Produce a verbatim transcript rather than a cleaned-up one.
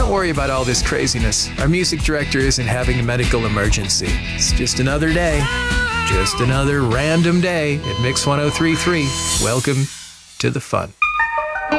Don't worry about all this craziness. Our music director isn't having a medical emergency. It's just another day. Just another random day at Mix one oh three point three. Welcome to the fun.